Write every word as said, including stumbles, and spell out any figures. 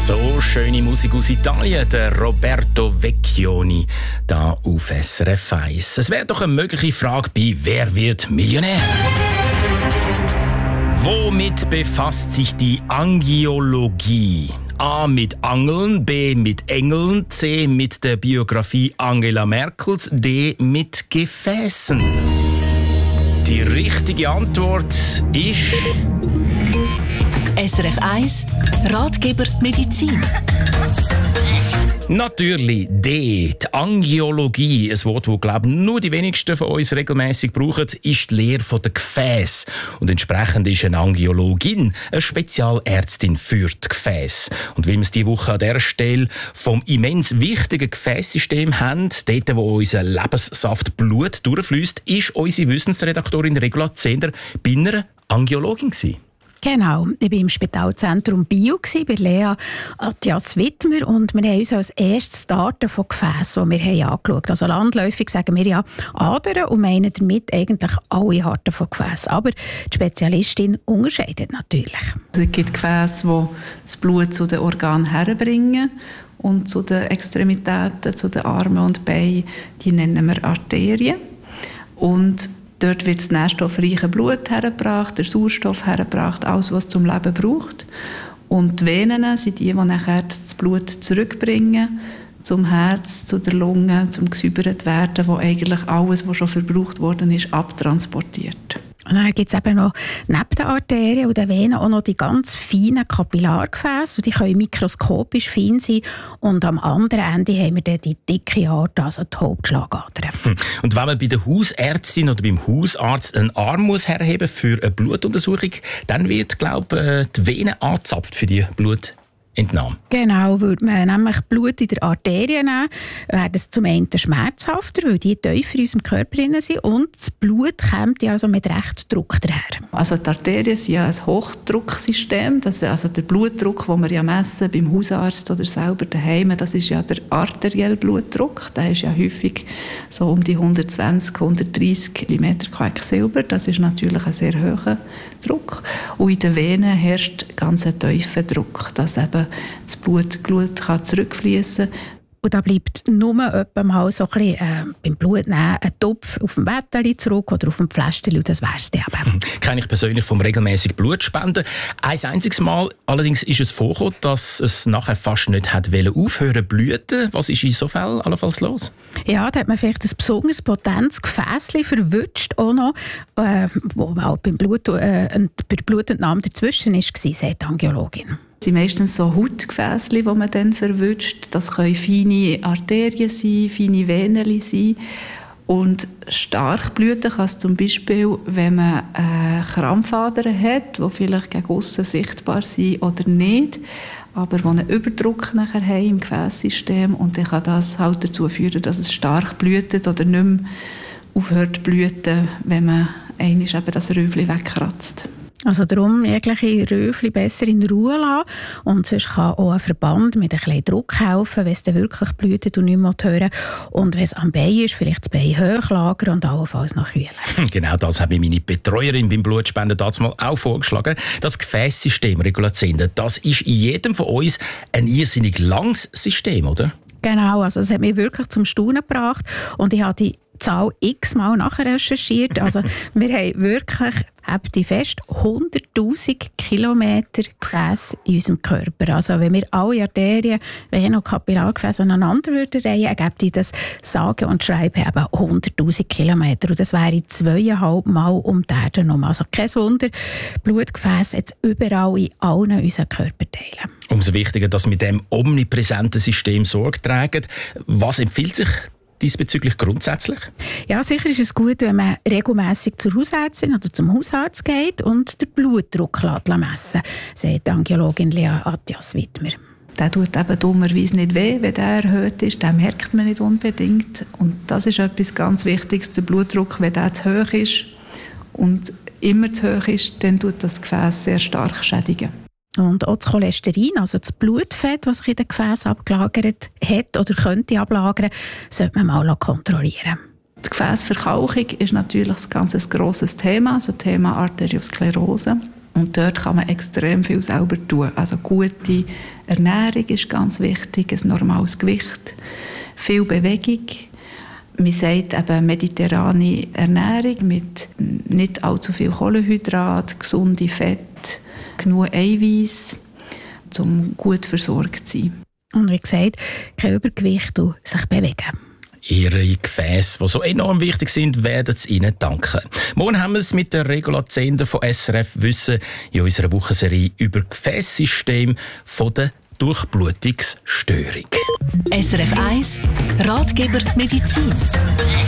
So schöne Musik aus Italien, der Roberto Vecchioni, da auf S R F eins. Es wäre doch eine mögliche Frage bei «Wer wird Millionär?». Womit befasst sich die Angiologie? A. mit Angeln, B. mit Engeln, C. mit der Biografie Angela Merkels, D. mit Gefäßen. Die richtige Antwort ist... S R F eins Ratgeber Medizin. Natürlich D. Die Angiologie, ein Wort, das glaube ich nur die wenigsten von uns regelmäßig brauchen, ist die Lehre der Gefäße. Und entsprechend ist eine Angiologin eine Spezialärztin für die Gefäße. Und weil wir es diese Woche an dieser Stelle vom immens wichtigen Gefäßsystem haben, dort, wo unser Lebenssaft Blut durchfließt, ist unsere Wissensredaktorin Regula Zehnder bei einer Angiologin gewesen. Genau, ich war im Spitalzentrum Bio bei Lea Attias-Wittmer und wir haben uns als erstes die Arten von Gefäßen, die wir haben angeschaut haben. Also landläufig sagen wir ja Adern und meinen damit eigentlich alle Arten von Gefäßen. Aber die Spezialistin unterscheidet natürlich. Es gibt Gefäße, die das Blut zu den Organen herbringen und zu den Extremitäten, zu den Armen und Beinen, die nennen wir Arterien. Und dort wird das nährstoffreiche Blut hergebracht, der Sauerstoff hergebracht, alles, was es zum Leben braucht. Und die Venen sind die, die nachher das Blut zurückbringen zum Herz, zu der Lunge, zum gesäubert werden, wo eigentlich alles, was schon verbraucht worden ist, abtransportiert. Und dann gibt es eben noch neben den Arterien und den Venen auch noch die ganz feinen Kapillargefäße. Die können mikroskopisch fein sein. Und am anderen Ende haben wir dann die dicke Aorta, also die Hauptschlagader. Und wenn man bei der Hausärztin oder beim Hausarzt einen Arm muss herheben für eine Blutuntersuchung, dann wird, glaube ich, die Vene angezapft für die Blut. Entnahme. Genau, würde man nämlich Blut in der Arterie nehmen, wäre das zum einen schmerzhafter, weil die tiefer in unserem Körper drin sind und das Blut kommt ja also mit recht Druck daher. Also die Arterien sind ja ein Hochdrucksystem, das ist also der Blutdruck, den wir ja messen beim Hausarzt oder selber daheim, das ist ja der arterielle Blutdruck, der ist ja häufig so um die hundertzwanzig, hundertdreissig Millimeter Quecksilber, das ist natürlich ein sehr hoher Druck und in den Venen herrscht ganz ein tiefer Druck, dass eben das Blut, Blut kann zurückfließen. Und da bleibt nur etwa mal so ein bisschen, äh, beim Blutnehmen ein Topf auf dem Bettchen zurück oder auf dem Pflästerchen und das wär's dann eben. Kenne ich persönlich vom regelmäßigen Blutspenden. Ein einziges Mal allerdings ist es vorgekommen, dass es nachher fast nicht hat aufhören zu bluten. Was ist in so Fällen allenfalls los? Ja, da hat man vielleicht ein besonders potentes Gefäßchen verwünscht, auch noch, äh, wo auch beim Blut, äh, bei der Blutentnahme dazwischen war, sagt die Angiologin. Das sind meistens so Hautgefäße, die man dann verwünscht. Das können feine Arterien sein, feine Venen sein. Und stark bluten kann es zum Beispiel, wenn man äh, Krampfadern hat, die vielleicht gegen aussen sichtbar sind oder nicht, aber die einen Überdruck nachher haben im Gefäßsystem. Und dann kann das halt dazu führen, dass es stark blutet oder nicht mehr aufhört zu bluten, wenn man einmal eben das Röufchen wegkratzt. Also darum jegliche Röufchen besser in Ruhe lassen. Und sonst kann auch ein Verband mit ein bisschen Druck helfen, wenn es dann wirklich blutet und nicht mehr hören. Und wenn es am Bein ist, vielleicht das Bein hochlagern und allenfalls noch kühlen. Genau das habe ich meine Betreuerin beim Blutspenden damals auch vorgeschlagen. Das Gefäßsystem, Regula Zehnder, das ist in jedem von uns ein irrsinnig langes System, oder? Genau, also es hat mich wirklich zum Staunen gebracht. Und ich habe die Zahl x-mal nachrecherchiert. Also wir haben wirklich, habt ihr fest, hunderttausend Kilometer Gefäße in unserem Körper. Also wenn wir alle Arterien, Venen und Kapillargefäße aneinander würden reihen, ergibt ihr das sage und schreibe eben hunderttausend Kilometer. Und das wäre zweieinhalb Mal um die Erde herum. Also kein Wunder, Blutgefäße jetzt überall in allen unseren Körperteilen. Umso wichtiger, dass wir mit dem omnipräsenten System Sorge tragen. Was empfiehlt sich diesbezüglich grundsätzlich? Ja, sicher ist es gut, wenn man regelmässig zur Hausärztin oder zum Hausarzt geht und den Blutdruck messen lässt, sagt die Angiologin Lea Attias-Wittmer. Der tut eben dummerweise nicht weh, wenn der erhöht ist. Den merkt man nicht unbedingt. Und das ist etwas ganz Wichtiges, der Blutdruck, wenn der zu hoch ist und immer zu hoch ist, dann tut das Gefäß sehr stark schädigen. Und auch das Cholesterin, also das Blutfett, das sich in den Gefäßen abgelagert hat oder könnte ablagern, sollte man mal kontrollieren. Die Gefäßverkalkung ist natürlich ein ganz grosses Thema, also Thema Arteriosklerose. Und dort kann man extrem viel selber tun. Also gute Ernährung ist ganz wichtig, ein normales Gewicht, viel Bewegung. Man sagt eben mediterrane Ernährung mit nicht allzu viel Kohlenhydrat, gesunde Fett, genug Eiweiß, um gut versorgt zu sein. Und wie gesagt, kein Übergewicht und sich bewegen. Ihre Gefäße, die so enorm wichtig sind, werden es Ihnen danken. Morgen haben wir es mit der Regula Zehnder von S R F Wissen in unserer Wochenserie über Gefäßsystem von der Durchblutungsstörung. S R F eins Ratgeber Medizin.